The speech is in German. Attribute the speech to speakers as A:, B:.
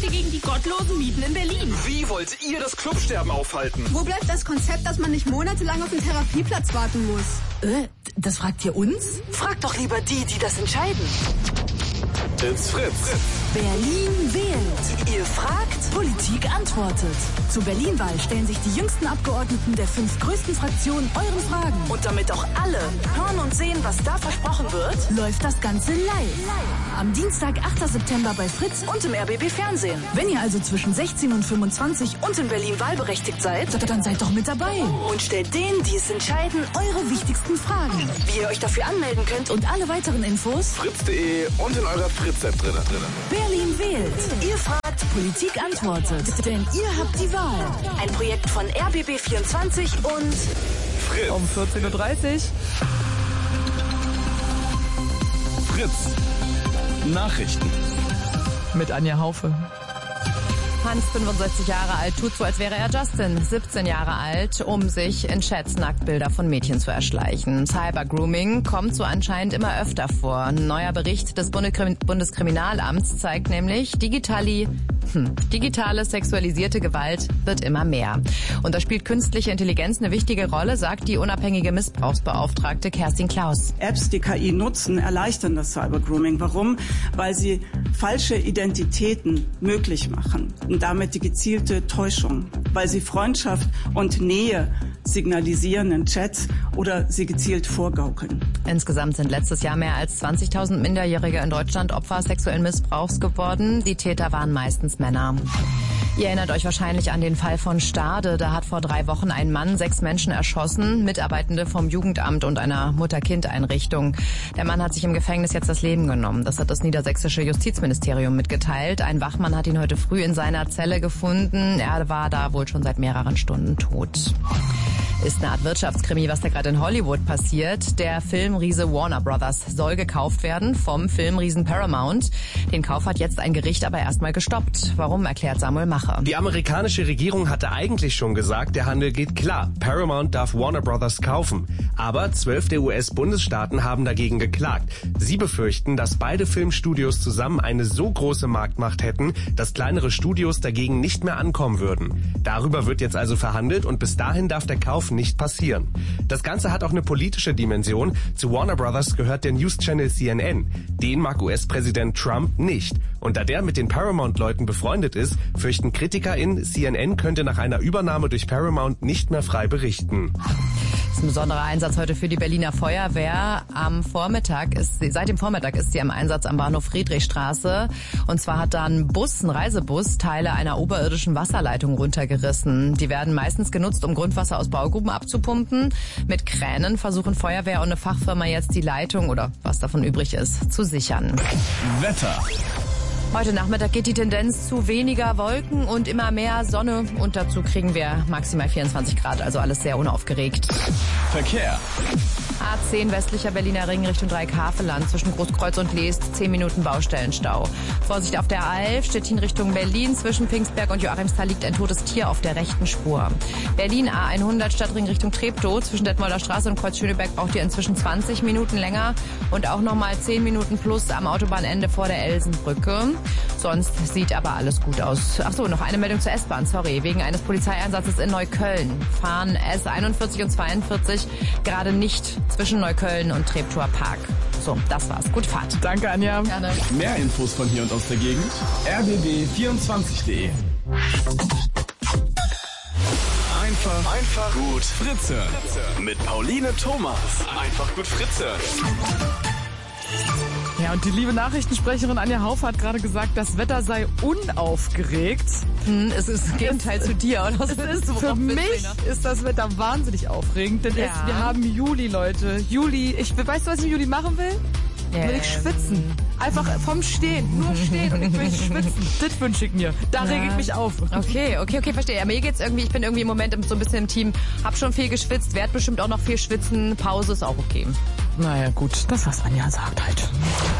A: ihr gegen die gottlosen Mieten in Berlin?
B: Wie wollt ihr das Clubsterben aufhalten?
C: Wo bleibt das Konzept, dass man nicht monatelang auf den Therapieplatz warten muss?
D: Das fragt ihr uns? Fragt doch lieber die das entscheiden.
B: It's Fritz.
D: Berlin wählt. Ihr fragt, Politik antwortet. Zur Berlin-Wahl stellen sich die jüngsten Abgeordneten der 5 größten Fraktionen euren Fragen. Und damit auch alle hören und sehen, was da versprochen wird, läuft das Ganze live. Am Dienstag, 8. September bei Fritz und im RBB Fernsehen. Wenn ihr also zwischen 16 und 25 und in Berlin wahlberechtigt seid, dann seid doch mit dabei. Und stellt denen, die es entscheiden, eure wichtigsten Fragen. Wie ihr euch dafür anmelden könnt und alle weiteren Infos
B: Fritz.de und in eurer Fritz-App drin.
D: Berlin wählt. Ihr fragt, Politik antwortet. Denn ihr habt die Wahl. Ein Projekt von RBB24 und
B: Fritz.
E: Um 14.30 Uhr.
B: Fritz. Nachrichten.
E: Mit Anja Haufe.
F: Hans, 65 Jahre alt, tut so, als wäre er Justin, 17 Jahre alt, um sich in Chats Nacktbilder von Mädchen zu erschleichen. Cybergrooming kommt so anscheinend immer öfter vor. Ein neuer Bericht des Bundeskriminalamts zeigt nämlich, digitale sexualisierte Gewalt wird immer mehr. Und da spielt künstliche Intelligenz eine wichtige Rolle, sagt die unabhängige Missbrauchsbeauftragte Kerstin Klaus.
G: Apps, die KI nutzen, erleichtern das Cybergrooming. Warum? Weil sie falsche Identitäten möglich machen und damit die gezielte Täuschung. Weil sie Freundschaft und Nähe signalisieren in Chats oder sie gezielt vorgaukeln.
F: Insgesamt sind letztes Jahr mehr als 20.000 Minderjährige in Deutschland Opfer sexuellen Missbrauchs geworden. Die Täter waren meistens Männer. Ihr erinnert euch wahrscheinlich an den Fall von Stade. Da hat vor 3 Wochen ein Mann 6 Menschen erschossen, Mitarbeitende vom Jugendamt und einer Mutter-Kind-Einrichtung. Der Mann hat sich im Gefängnis jetzt das Leben genommen. Das hat das niedersächsische Justizministerium mitgeteilt. Ein Wachmann hat ihn heute früh in seiner Zelle gefunden. Er war da wohl schon seit mehreren Stunden tot. Ist eine Art Wirtschaftskrimi, was da gerade in Hollywood passiert. Der Filmriese Warner Brothers soll gekauft werden vom Filmriesen Paramount. Den Kauf hat jetzt ein Gericht aber erstmal gestoppt. Warum, erklärt Samuel Mache.
H: Die amerikanische Regierung hatte eigentlich schon gesagt, der Handel geht klar. Paramount darf Warner Brothers kaufen. Aber 12 der US-Bundesstaaten haben dagegen geklagt. Sie befürchten, dass beide Filmstudios zusammen eine so große Marktmacht hätten, dass kleinere Studios dagegen nicht mehr ankommen würden. Darüber wird jetzt also verhandelt und bis dahin darf der Kauf nicht passieren. Das Ganze hat auch eine politische Dimension. Zu Warner Brothers gehört der News-Channel CNN. Den mag US-Präsident Trump nicht. Und da der mit den Paramount-Leuten befreundet ist, fürchten KritikerInnen, CNN könnte nach einer Übernahme durch Paramount nicht mehr frei berichten.
F: Das ist ein besonderer Einsatz heute für die Berliner Feuerwehr. Seit dem Vormittag ist sie am Einsatz am Bahnhof Friedrichstraße. Und zwar hat da ein Reisebus, Teile einer oberirdischen Wasserleitung runtergerissen. Die werden meistens genutzt, um Grundwasser aus Baugruben abzupumpen. Mit Kränen versuchen Feuerwehr und eine Fachfirma jetzt die Leitung oder was davon übrig ist, zu sichern.
B: Wetter.
F: Heute Nachmittag geht die Tendenz zu weniger Wolken und immer mehr Sonne. Und dazu kriegen wir maximal 24 Grad, also alles sehr unaufgeregt.
B: Verkehr.
F: A10 westlicher Berliner Ring Richtung Dreieck-Havelland zwischen Großkreuz und Leest 10 Minuten Baustellenstau. Vorsicht auf der A11, Stettin Richtung Berlin. Zwischen Pfingstberg und Joachimsthal liegt ein totes Tier auf der rechten Spur. Berlin A100 Stadtring Richtung Treptow. Zwischen Detmolder Straße und Kreuz Schöneberg braucht ihr inzwischen 20 Minuten länger. Und auch nochmal 10 Minuten plus am Autobahnende vor der Elsenbrücke. Sonst sieht aber alles gut aus. Achso, noch eine Meldung zur S-Bahn, sorry. Wegen eines Polizeieinsatzes in Neukölln fahren S41 und 42 gerade nicht zwischen Neukölln und Treptower Park. So, das war's. Gut Fahrt.
E: Danke, Anja.
F: Gerne.
B: Mehr Infos von hier und aus der Gegend. rbb24.de. Einfach gut Fritze. Mit Pauline Thomas. Einfach gut Fritze.
E: Ja, und die liebe Nachrichtensprecherin Anja Haufe hat gerade gesagt, das Wetter sei unaufgeregt.
F: Es ist das Gegenteil zu dir, oder?
E: Für mich ist das Wetter wahnsinnig aufregend, denn wir haben Juli, Leute. Juli, weißt du, was ich im Juli machen will? Will ich schwitzen. Einfach vom Stehen. Nur stehen und ich will schwitzen. Das wünsche ich mir. Da rege ich mich auf.
F: Okay, verstehe. Ja, mir geht's irgendwie, ich bin irgendwie im Moment so ein bisschen im Team, hab schon viel geschwitzt, werd bestimmt auch noch viel schwitzen. Pause ist auch okay.
E: Naja, gut. Das, was Anja sagt halt.